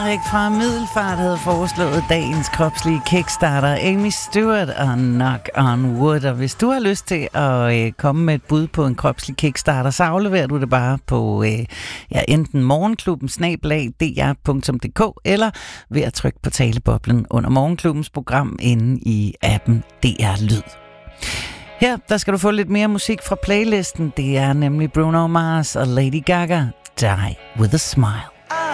Erik fra Middelfart havde foreslået dagens kropslige kickstarter, Amy Stewart og Knock on Wood. Og hvis du har lyst til at komme med et bud på en kropslig kickstarter, så afleverer du det bare på enten morgenklubben@dr.dk eller ved at trykke på taleboblen under Morgenklubbens program inde i appen DR Lyd. Her der skal du få lidt mere musik fra playlisten. Det er nemlig Bruno Mars og Lady Gaga, Die With A Smile.